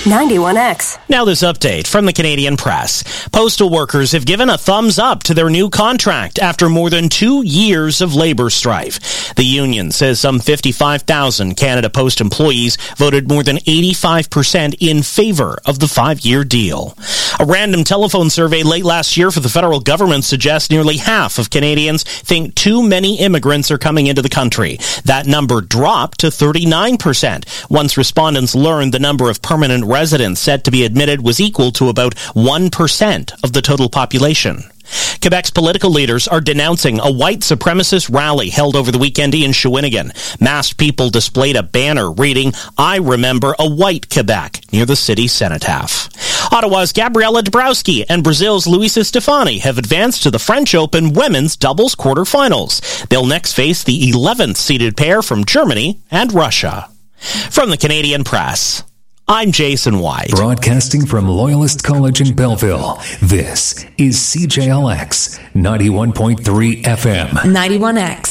91X. Now this update from the Canadian Press. Postal workers have given a thumbs up to their new contract after more than 2 years of labor strife. The union says some 55,000 Canada Post employees voted more than 85% in favor of the 5-year deal. A random telephone survey late last year for the federal government suggests nearly half of Canadians think too many immigrants are coming into the country. That number dropped to 39% once respondents learned the number of permanent residents set to be admitted was equal to about 1% of the total population. Quebec's political leaders are denouncing a white supremacist rally held over the weekend in Shawinigan. Masked people displayed a banner reading, "I remember a white Quebec," near the city's cenotaph. Ottawa's Gabriela Dabrowski and Brazil's Luisa Stefani have advanced to the French Open women's doubles quarterfinals. They'll next face the 11th seeded pair from Germany and Russia. From the Canadian Press, I'm Jason White. Broadcasting from Loyalist College in Belleville, this is CJLX 91.3 FM. 91X.